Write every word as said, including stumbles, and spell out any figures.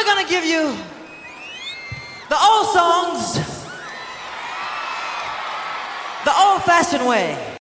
gonna give you the old songs the old-fashioned way.